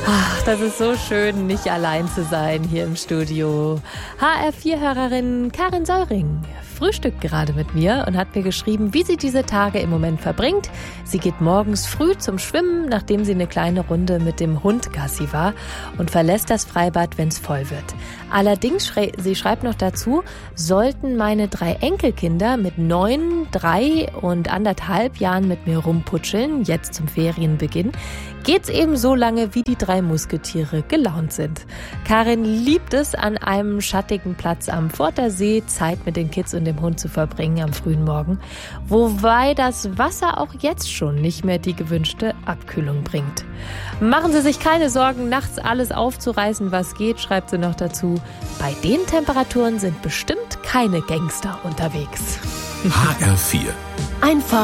Ach, das ist so schön, nicht allein zu sein hier im Studio. HR4-Hörerin Karin Seuring frühstückt gerade mit mir und hat mir geschrieben, wie sie diese Tage im Moment verbringt. Sie geht morgens früh zum Schwimmen, nachdem sie eine kleine Runde mit dem Hund Gassi war, und verlässt das Freibad, wenn es voll wird. Allerdings, sie schreibt noch dazu, sollten meine 3 Enkelkinder mit 9, 3 und 1,5 Jahren mit mir rumputscheln, jetzt zum Ferienbeginn, geht's eben so lange, wie die 3 Musketiere gelaunt sind. Karin liebt es, an einem schattigen Platz am Vortersee Zeit mit den Kids und dem Hund zu verbringen am frühen Morgen, wobei das Wasser auch jetzt schon nicht mehr die gewünschte Abkühlung bringt. Machen Sie sich keine Sorgen, nachts alles aufzureißen, was geht, schreibt sie noch dazu. Bei den Temperaturen sind bestimmt keine Gangster unterwegs. HR4. Einfach